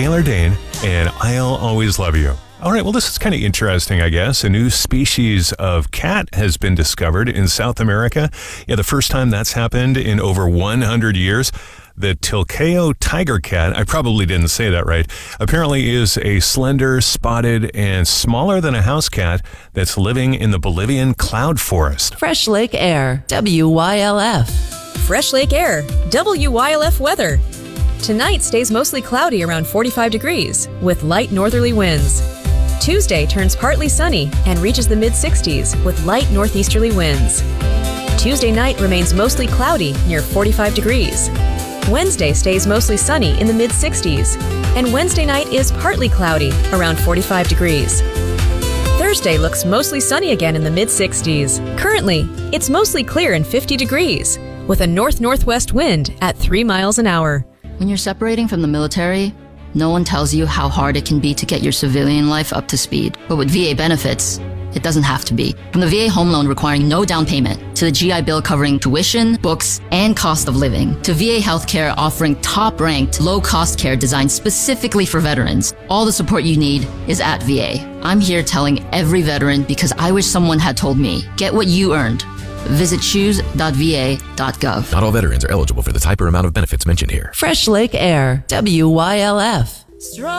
Taylor Dane, and I'll Always Love You. All right, well, this is kind of interesting, I guess. A new species of cat has been discovered in South America. Yeah, the first time that's happened in over 100 years. The Tilcao tiger cat, I probably didn't say that right, apparently is a slender, spotted, and smaller than a house cat that's living in the Bolivian cloud forest. Fresh Lake Air, WYLF. Fresh Lake Air, WYLF weather. Tonight stays mostly cloudy around 45 degrees with light northerly winds. Tuesday turns partly sunny and reaches the mid-60s with light northeasterly winds. Tuesday night remains mostly cloudy near 45 degrees. Wednesday stays mostly sunny in the mid-60s, and Wednesday night is partly cloudy around 45 degrees. Thursday looks mostly sunny again in the mid-60s. Currently, it's mostly clear and 50 degrees, with a north-northwest wind at 3 miles an hour. When you're separating from the military, no one tells you how hard it can be to get your civilian life up to speed. But with VA benefits, it doesn't have to be. From the VA home loan requiring no down payment, to the GI Bill covering tuition, books, and cost of living, to VA healthcare offering top-ranked, low-cost care designed specifically for veterans, all the support you need is at VA. I'm here telling every veteran because I wish someone had told me, get what you earned. Visit choose.va.gov. Not all veterans are eligible for the type or amount of benefits mentioned here. Fresh Lake Air, WYLF. Strong.